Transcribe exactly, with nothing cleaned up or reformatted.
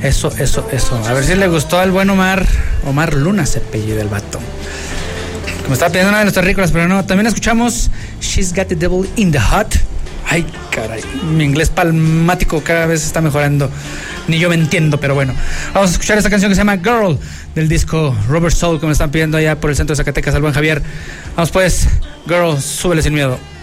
Eso, eso, eso. A ver si le gustó al buen Omar. Omar Luna se apellida el vato. Como estaba pidiendo una de nuestras rícolas, pero no. También escuchamos She's Got the Devil in the Heart. Ay, caray. Mi inglés palmático cada vez está mejorando. Ni yo me entiendo, pero bueno. Vamos a escuchar esta canción que se llama Girl, del disco Rubber Soul, como están pidiendo allá por el centro de Zacatecas al buen Javier. Vamos pues, Girl, súbele sin miedo.